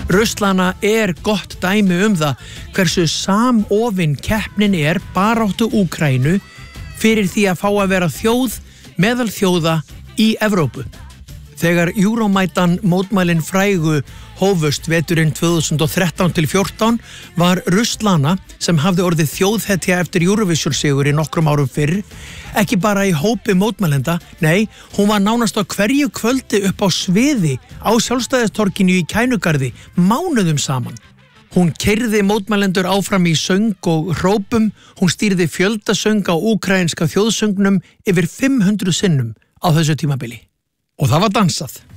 Ruslana gott dæmi það hversu samofin keppnin baráttu Úkraínu fyrir því að fá að vera þjóð meðal þjóða í Evrópu. Þegar Euromaidan mótmælin frægu hófust veturinn 2013-14 var Ruslana, sem hafði orðið þjóðhetja eftir Eurovision sigur í nokkrum árum fyrr, ekki bara í hópi mótmælenda, nei, hún var nánast á hverju kvöldi upp á sviði á Sjálfstæðistorginu í Kænugarði mánuðum saman. Hún keyrði mótmælendur áfram í söng og hrópum, hún stýrði fjöldasöng á úkraínska þjóðsöngnum yfir 500 sinnum á þessu tímabili. Og það var dansað.